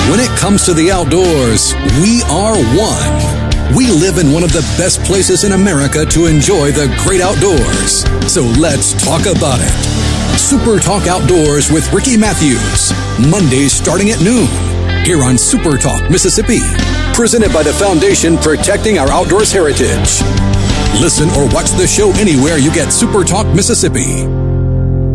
When it comes to the outdoors, we are one. We live in one of the best places in America to enjoy the great outdoors. So let's talk about it. Super Talk Outdoors with Ricky Matthews. Mondays starting at noon. Here on Super Talk Mississippi. Presented by the Foundation Protecting Our Outdoors Heritage. Listen or watch the show anywhere you get Super Talk Mississippi.